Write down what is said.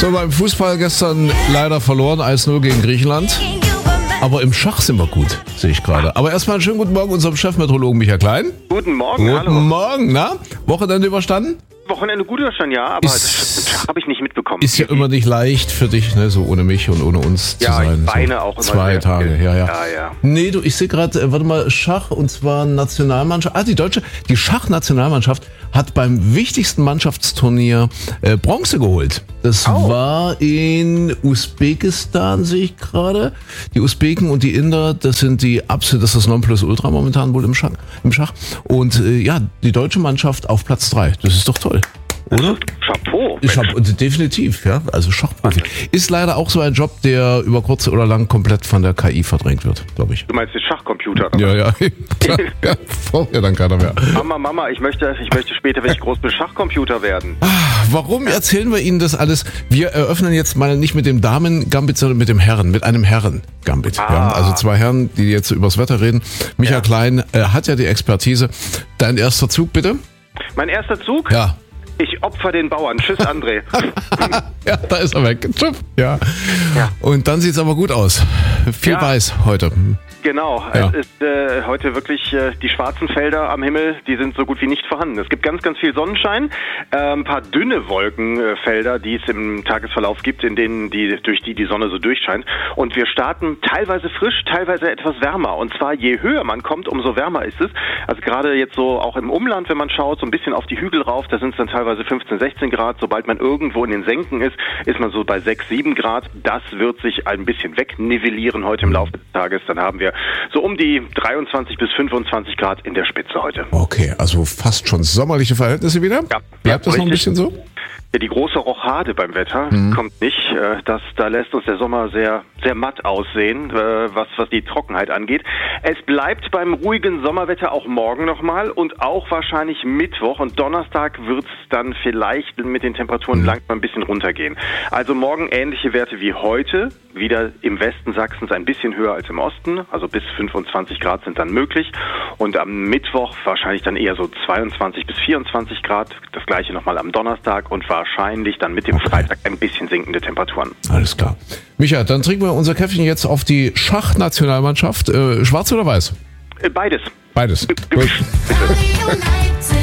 So, beim Fußball gestern leider verloren, 1-0 gegen Griechenland. Aber im Schach sind wir gut, sehe ich gerade. Aber erstmal einen schönen guten Morgen unserem Chefmeteorologen Michael Klein. Guten Morgen, hallo. Guten Morgen, na? Wochenende überstanden? Wochenende gut überstanden, ja, aber das habe ich nicht mitbekommen. Ist ja immer nicht leicht für dich, ne, so ohne mich und ohne uns zu sein. Ja, ich weine so auch immer 2 Tage, viel. ja. Ja. Nee, du, ich sehe gerade, warte mal, Schach und zwar Nationalmannschaft. Die Schachnationalmannschaft hat beim wichtigsten Mannschaftsturnier Bronze geholt. Das war in Usbekistan, sehe ich gerade. Die Usbeken und die Inder, das ist das Nonplusultra momentan wohl im Schach. Und die deutsche Mannschaft auf Platz 3. Das ist doch toll, oder? Chapeau. Definitiv, ja. Also Schachprofi. Ist leider auch so ein Job, der über kurz oder lang komplett von der KI verdrängt wird, glaube ich. Du meinst den Schachcomputer? Ja. Klar, ja, braucht ja dann keiner mehr. Mama, ich möchte später, wenn ich groß bin, Schachcomputer werden. Warum erzählen wir Ihnen das alles? Wir eröffnen jetzt mal nicht mit dem Damen-Gambit, sondern mit einem Herren-Gambit. Ja, also 2 Herren, die jetzt übers Wetter reden. Michael Klein hat ja die Expertise. Dein erster Zug, bitte? Mein erster Zug? Ja. Ich opfer den Bauern. Tschüss, André. Ja, da ist er weg. Tschüss. Ja. Und dann sieht's aber gut aus. Viel Weiß heute. Genau, Ja. Es ist heute wirklich, die schwarzen Felder am Himmel, die sind so gut wie nicht vorhanden. Es gibt ganz, ganz viel Sonnenschein, ein paar dünne Wolkenfelder, die es im Tagesverlauf gibt, in denen durch die Sonne so durchscheint. Und wir starten teilweise frisch, teilweise etwas wärmer. Und zwar je höher man kommt, umso wärmer ist es. Also gerade jetzt so auch im Umland, wenn man schaut, so ein bisschen auf die Hügel rauf, da sind es dann teilweise 15, 16 Grad. Sobald man irgendwo in den Senken ist man so bei 6, 7 Grad. Das wird sich ein bisschen wegnivellieren heute im Laufe des Tages. Dann haben wir so um die 23 bis 25 Grad in der Spitze heute. Okay, also fast schon sommerliche Verhältnisse wieder? Ja, Bleibt das noch ein richtig. bisschen so? Ja, die große Rochade beim Wetter kommt nicht. Da lässt uns der Sommer sehr, sehr matt aussehen, was die Trockenheit angeht. Es bleibt beim ruhigen Sommerwetter auch morgen nochmal und auch wahrscheinlich Mittwoch und Donnerstag wird es dann vielleicht mit den Temperaturen langsam ein bisschen runtergehen. Also morgen ähnliche Werte wie heute, wieder im Westen Sachsens ein bisschen höher als im Osten, also bis 25 Grad sind dann möglich und am Mittwoch wahrscheinlich dann eher so 22 bis 24 Grad, das gleiche nochmal am Donnerstag und wahrscheinlich dann mit dem Freitag ein bisschen sinkende Temperaturen. Alles klar. Micha, dann trinken wir unser Käffchen jetzt auf die Schachnationalmannschaft. Schwarz oder weiß? Beides. Beides. Gut. Bitte.